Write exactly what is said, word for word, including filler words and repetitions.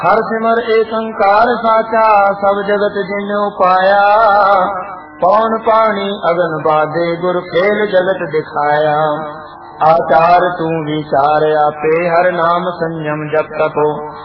हर सिमर एक अंकार साचा, सब जगत जिन्यो पाया। पौन पानी अगन बाधे, गुर खेल जगत दिखाया। आचार तू विचार आपे, हर नाम संयम जप तपो।